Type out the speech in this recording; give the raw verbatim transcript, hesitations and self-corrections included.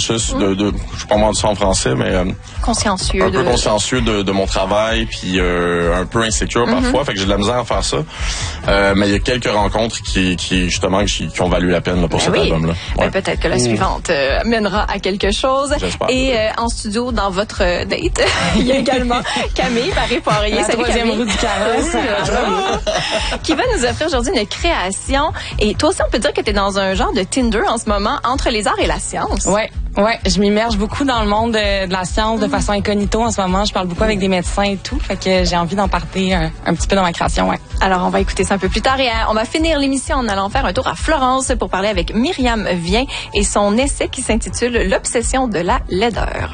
processus de, de je sais pas comment dire ça en français, mais euh, consciencieux, un peu de... consciencieux de, de mon travail, puis euh, un peu insécure mm-hmm. parfois, fait que j'ai de la misère à faire ça. Euh, mais il y a quelques rencontres qui, qui justement qui, qui ont valu la peine là, pour ben cet oui. album-là. Ouais. Ben, peut-être que la mmh. suivante euh, mènera à quelque chose. J'espère. Et euh, en studio, dans votre date, il y a également Camille Paré-Poirier. La troisième roue du carrosse. Qui va nous offrir aujourd'hui une création. Et toi aussi, on peut dire que tu es dans un genre de Tinder en ce moment entre les arts et la science. Ouais. Ouais, je m'immerge beaucoup dans le monde de, de la science de mmh. façon incognito en ce moment. Je parle beaucoup avec des médecins et tout, fait que j'ai envie d'en parler un, un petit peu dans ma création, ouais. Alors, on va écouter ça un peu plus tard et euh, on va finir l'émission en allant faire un tour à Florence pour parler avec Myriam Vien et son essai qui s'intitule « L'obsession de la laideur ».